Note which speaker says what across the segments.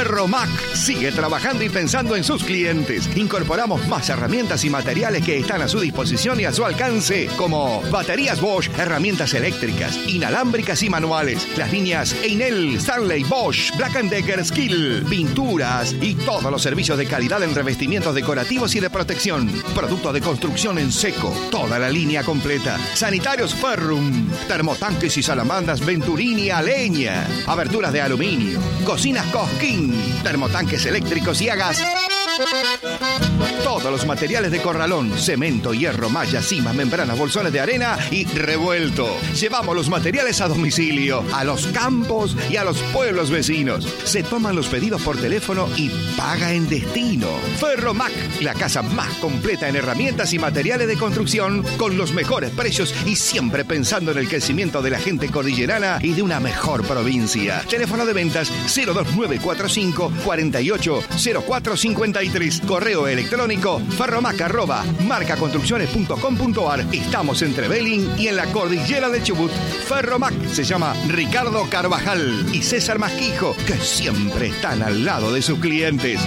Speaker 1: Ferromac sigue trabajando y pensando en sus clientes. Incorporamos más herramientas y materiales que están a su disposición y a su alcance, como baterías Bosch, herramientas eléctricas, inalámbricas y manuales, las líneas Einel, Stanley, Bosch, Black & Decker, Skill, pinturas y todos los servicios de calidad en revestimientos decorativos y de protección. Productos de construcción en seco, toda la línea completa. Sanitarios Ferrum, termotanques y salamandas Venturini a leña, aberturas de aluminio, cocinas Cosquín, termotanques eléctricos y a gas. Todos los materiales de corralón, cemento, hierro, malla, cimas, membranas, bolsones de arena y revuelto. Llevamos los materiales a domicilio, a los campos y a los pueblos vecinos. Se toman los pedidos por teléfono y paga en destino. Ferromac, la casa más completa en herramientas y materiales de construcción, con los mejores precios y siempre pensando en el crecimiento de la gente cordillerana y de una mejor provincia. Teléfono de ventas 02945 480453. Correo electrónico ferromac@marcaconstrucciones.com.ar. Estamos entre Belling y en la cordillera de Chubut. Ferromac se llama Ricardo Carvajal y César Masquijo, que siempre están al lado de sus clientes.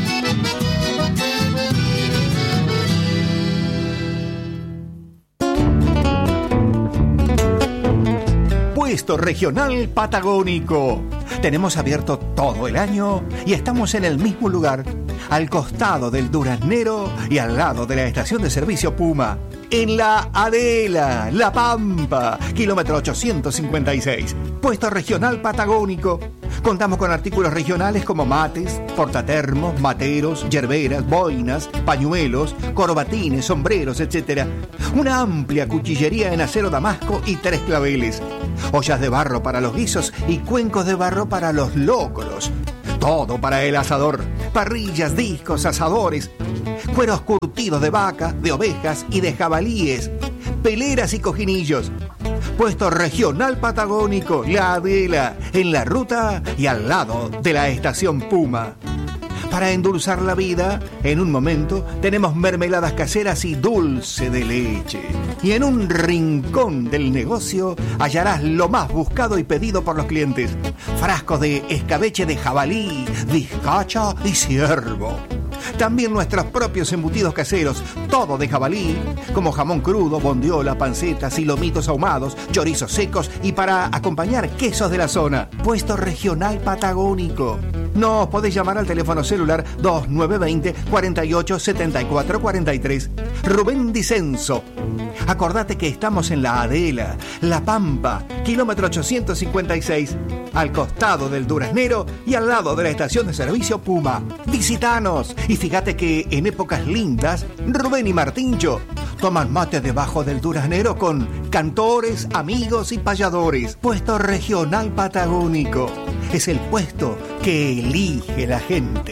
Speaker 1: Puesto Regional Patagónico. Tenemos abierto todo el año y estamos en el mismo lugar, al costado del Duraznero y al lado de la estación de servicio Puma. En la Adela, La Pampa, kilómetro 856. Puesto Regional Patagónico. Contamos con artículos regionales como mates, portatermos, materos, yerberas, boinas, pañuelos, corbatines, sombreros, etc. Una amplia cuchillería en acero damasco y 3 claveles. Ollas de barro para los guisos y cuencos de barro para los lócolos. Todo para el asador. Parrillas, discos, asadores. Cueros curtidos de vaca, de ovejas y de jabalíes. Peleras y cojinillos. Puesto Regional Patagónico, La Adela, en la ruta y al lado de la estación Puma. Para endulzar la vida, en un momento tenemos mermeladas caseras y dulce de leche. Y en un rincón del negocio hallarás lo más buscado y pedido por los clientes. Frascos de escabeche de jabalí, bizcacha y ciervo. También nuestros propios embutidos caseros, todo de jabalí, como jamón crudo, bondiola, pancetas y lomitos ahumados, chorizos secos y para acompañar quesos de la zona. Puesto Regional Patagónico. Nos podés llamar al teléfono celular 2920 48 74 43. Rubén Dicenzo. Acordate que estamos en la Adela, La Pampa, kilómetro 856, al costado del Duraznero y al lado de la estación de servicio Puma. Visítanos y fíjate que en épocas lindas, Rubén y Martincho toman mate debajo del Duraznero con cantores, amigos y payadores. Puesto Regional Patagónico. Es el puesto que elige la gente.